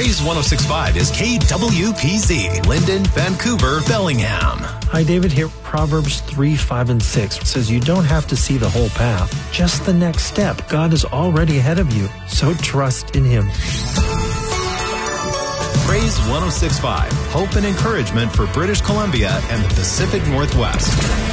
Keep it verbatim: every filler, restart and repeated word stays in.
Praise one oh six point five is K W P Z, Linden, Vancouver, Bellingham. Hi, David here. Proverbs three, five, and six says you don't have to see the whole path, just the next step. God is already ahead of you, so trust in Him. Praise one oh six point five, hope and encouragement for British Columbia and the Pacific Northwest.